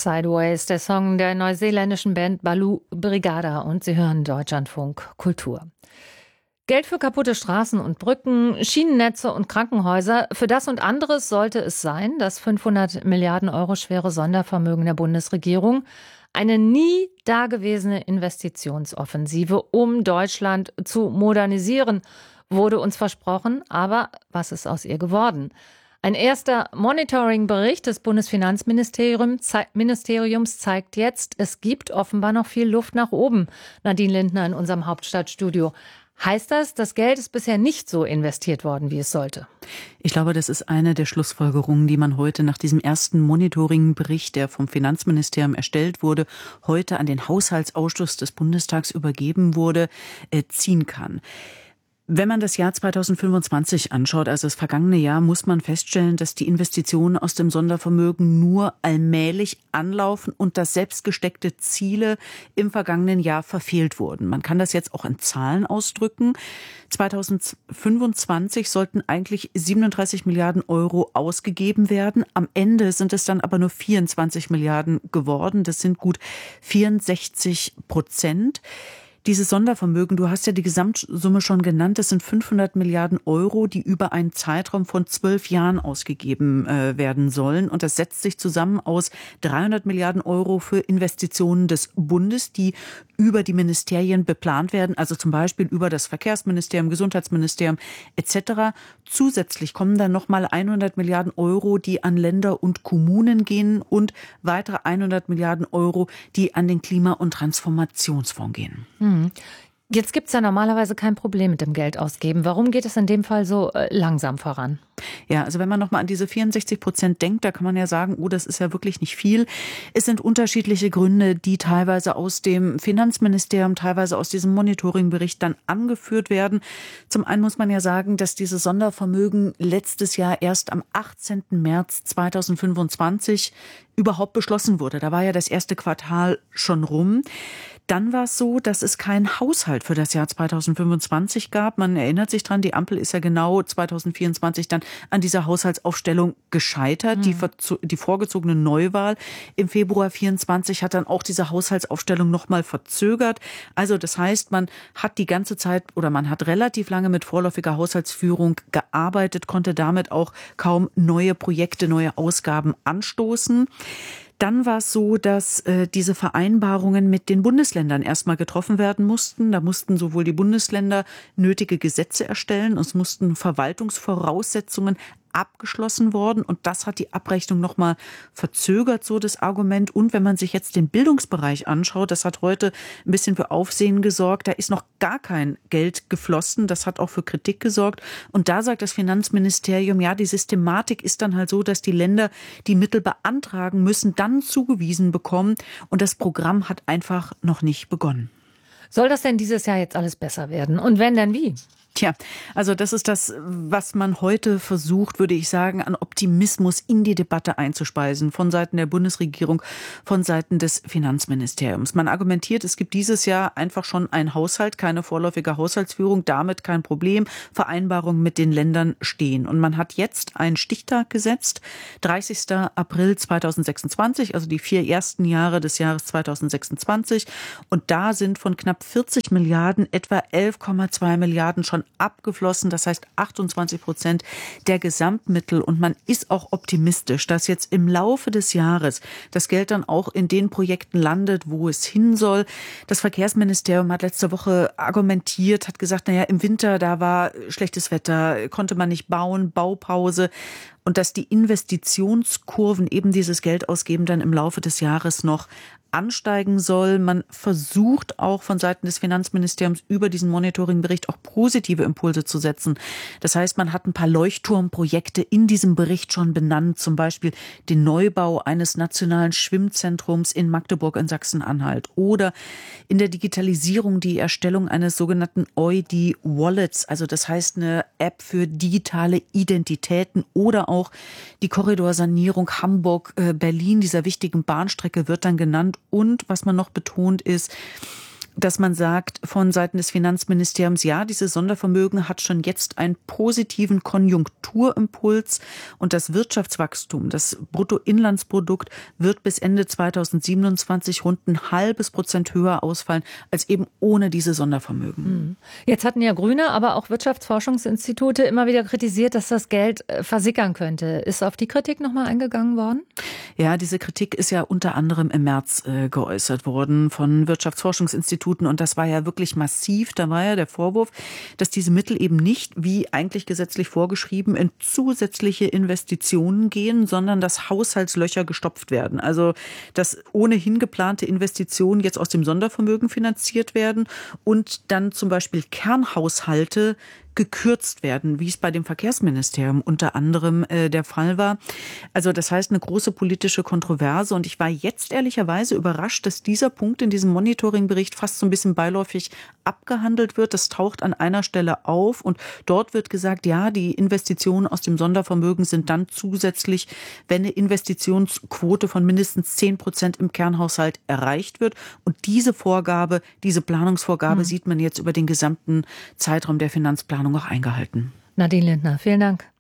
Sideways, der Song der neuseeländischen Band Baloo Brigada, und Sie hören Deutschlandfunk Kultur. Geld für kaputte Straßen und Brücken, Schienennetze und Krankenhäuser. Für das und anderes sollte es sein, das 500 Milliarden Euro schwere Sondervermögen der Bundesregierung. Eine nie dagewesene Investitionsoffensive, um Deutschland zu modernisieren, wurde uns versprochen. Aber was ist aus ihr geworden? Ein erster Monitoring-Bericht des Bundesfinanzministeriums zeigt jetzt, es gibt offenbar noch viel Luft nach oben. Nadine Lindner in unserem Hauptstadtstudio. Heißt das Geld ist bisher nicht so investiert worden, wie es sollte? Ich glaube, das ist eine der Schlussfolgerungen, die man heute nach diesem ersten Monitoring-Bericht, der vom Finanzministerium erstellt wurde, heute an den Haushaltsausschuss des Bundestags übergeben wurde, ziehen kann. Wenn man das Jahr 2025 anschaut, also das vergangene Jahr, muss man feststellen, dass die Investitionen aus dem Sondervermögen nur allmählich anlaufen und dass selbst gesteckte Ziele im vergangenen Jahr verfehlt wurden. Man kann das jetzt auch in Zahlen ausdrücken. 2025 sollten eigentlich 37 Milliarden Euro ausgegeben werden. Am Ende sind es dann aber nur 24 Milliarden geworden. Das sind gut 64%. Dieses Sondervermögen, du hast ja die Gesamtsumme schon genannt, das sind 500 Milliarden Euro, die über einen Zeitraum von 12 Jahren ausgegeben werden sollen. Und das setzt sich zusammen aus 300 Milliarden Euro für Investitionen des Bundes, die über die Ministerien beplant werden, also zum Beispiel über das Verkehrsministerium, Gesundheitsministerium etc. Zusätzlich kommen dann nochmal 100 Milliarden Euro, die an Länder und Kommunen gehen, und weitere 100 Milliarden Euro, die an den Klima- und Transformationsfonds gehen. Jetzt gibt es ja normalerweise kein Problem mit dem Geld ausgeben. Warum geht es in dem Fall so langsam voran? Ja, also wenn man nochmal an diese 64% denkt, da kann man ja sagen, oh, das ist ja wirklich nicht viel. Es sind unterschiedliche Gründe, die teilweise aus dem Finanzministerium, teilweise aus diesem Monitoringbericht dann angeführt werden. Zum einen muss man ja sagen, dass dieses Sondervermögen letztes Jahr erst am 18. März 2025 überhaupt beschlossen wurde. Da war ja das erste Quartal schon rum. Dann war es so, dass es keinen Haushalt für das Jahr 2025 gab. Man erinnert sich dran, die Ampel ist ja genau 2024 dann an dieser Haushaltsaufstellung gescheitert. Die vorgezogene Neuwahl im Februar 24 hat dann auch diese Haushaltsaufstellung nochmal verzögert. Also das heißt, man hat die ganze Zeit oder man hat relativ lange mit vorläufiger Haushaltsführung gearbeitet, konnte damit auch kaum neue Projekte, neue Ausgaben anstoßen. Dann war es so, dass diese Vereinbarungen mit den Bundesländern erstmal getroffen werden mussten. Da mussten sowohl die Bundesländer nötige Gesetze erstellen, es mussten Verwaltungsvoraussetzungen abgeschlossen worden, und das hat die Abrechnung nochmal verzögert, so das Argument. Und wenn man sich jetzt den Bildungsbereich anschaut, das hat heute ein bisschen für Aufsehen gesorgt, da ist noch gar kein Geld geflossen, das hat auch für Kritik gesorgt. Und da sagt das Finanzministerium, ja, die Systematik ist dann halt so, dass die Länder die Mittel beantragen müssen, dann zugewiesen bekommen, und das Programm hat einfach noch nicht begonnen. Soll das denn dieses Jahr jetzt alles besser werden? Und wenn, dann wie? Tja, also das ist das, was man heute versucht, würde ich sagen, an Optimismus in die Debatte einzuspeisen, von Seiten der Bundesregierung, von Seiten des Finanzministeriums. Man argumentiert, es gibt dieses Jahr einfach schon einen Haushalt, keine vorläufige Haushaltsführung, damit kein Problem, Vereinbarungen mit den Ländern stehen. Und man hat jetzt einen Stichtag gesetzt, 30. April 2026, also die 4 ersten Jahre des Jahres 2026. Und da sind von knapp 40 Milliarden etwa 11,2 Milliarden schon abgeflossen, das heißt 28% der Gesamtmittel. Und man ist auch optimistisch, dass jetzt im Laufe des Jahres das Geld dann auch in den Projekten landet, wo es hin soll. Das Verkehrsministerium hat letzte Woche argumentiert, hat gesagt, naja, im Winter, da war schlechtes Wetter, konnte man nicht bauen, Baupause. Und dass die Investitionskurven eben dieses Geld ausgeben dann im Laufe des Jahres noch ansteigen soll. Man versucht auch von Seiten des Finanzministeriums über diesen Monitoringbericht auch positive Impulse zu setzen. Das heißt, man hat ein paar Leuchtturmprojekte in diesem Bericht schon benannt, zum Beispiel den Neubau eines nationalen Schwimmzentrums in Magdeburg in Sachsen-Anhalt oder in der Digitalisierung die Erstellung eines sogenannten EUD-Wallets, also das heißt eine App für digitale Identitäten, oder auch die Korridorsanierung Hamburg-Berlin, dieser wichtigen Bahnstrecke, wird dann genannt. Und was man noch betont ist, dass man sagt von Seiten des Finanzministeriums, ja, dieses Sondervermögen hat schon jetzt einen positiven Konjunkturimpuls und das Wirtschaftswachstum, das Bruttoinlandsprodukt wird bis Ende 2027 rund 0,5% höher ausfallen als eben ohne diese Sondervermögen. Jetzt hatten ja Grüne, aber auch Wirtschaftsforschungsinstitute immer wieder kritisiert, dass das Geld versickern könnte. Ist auf die Kritik nochmal eingegangen worden? Ja, diese Kritik ist ja unter anderem im März geäußert worden von Wirtschaftsforschungsinstituten und das war ja wirklich massiv. Da war ja der Vorwurf, dass diese Mittel eben nicht, wie eigentlich gesetzlich vorgeschrieben, in zusätzliche Investitionen gehen, sondern dass Haushaltslöcher gestopft werden. Also, dass ohnehin geplante Investitionen jetzt aus dem Sondervermögen finanziert werden und dann zum Beispiel Kernhaushalte gekürzt werden, wie es bei dem Verkehrsministerium unter anderem der Fall war. Also das heißt eine große politische Kontroverse und ich war jetzt ehrlicherweise überrascht, dass dieser Punkt in diesem Monitoringbericht fast so ein bisschen beiläufig abgehandelt wird. Das taucht an einer Stelle auf und dort wird gesagt, ja, die Investitionen aus dem Sondervermögen sind dann zusätzlich, wenn eine Investitionsquote von mindestens 10% im Kernhaushalt erreicht wird. Und diese Vorgabe, diese Planungsvorgabe sieht man jetzt über den gesamten Zeitraum der Finanzplanung auch eingehalten. Nadine Lindner, vielen Dank.